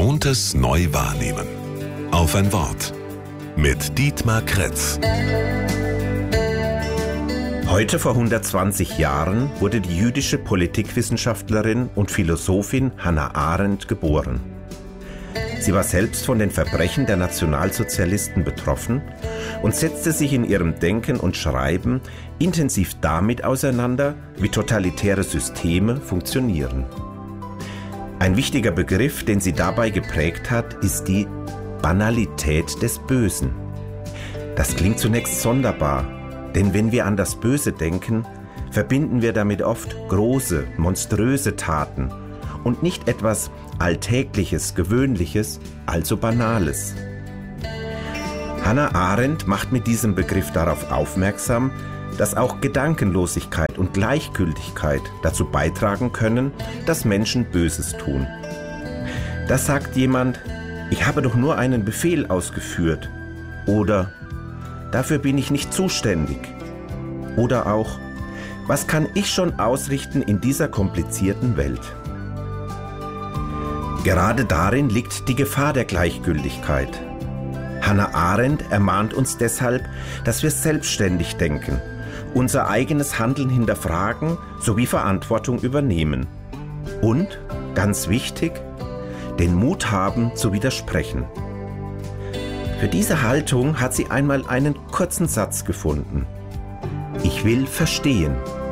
Gewohntes neu wahrnehmen. Auf ein Wort. Mit Dietmar Kretz. Heute vor 120 Jahren wurde die jüdische Politikwissenschaftlerin und Philosophin Hannah Arendt geboren. Sie war selbst von den Verbrechen der Nationalsozialisten betroffen und setzte sich in ihrem Denken und Schreiben intensiv damit auseinander, wie totalitäre Systeme funktionieren. Ein wichtiger Begriff, den sie dabei geprägt hat, ist die Banalität des Bösen. Das klingt zunächst sonderbar, denn wenn wir an das Böse denken, verbinden wir damit oft große, monströse Taten und nicht etwas Alltägliches, Gewöhnliches, also Banales. Hannah Arendt macht mit diesem Begriff darauf aufmerksam, dass auch Gedankenlosigkeit und Gleichgültigkeit dazu beitragen können, dass Menschen Böses tun. Da sagt jemand: Ich habe doch nur einen Befehl ausgeführt. Oder dafür bin ich nicht zuständig. Oder auch: Was kann ich schon ausrichten in dieser komplizierten Welt? Gerade darin liegt die Gefahr der Gleichgültigkeit. Hannah Arendt ermahnt uns deshalb, dass wir selbstständig denken, unser eigenes Handeln hinterfragen sowie Verantwortung übernehmen. Und, ganz wichtig, den Mut haben zu widersprechen. Für diese Haltung hat sie einmal einen kurzen Satz gefunden: Ich will verstehen.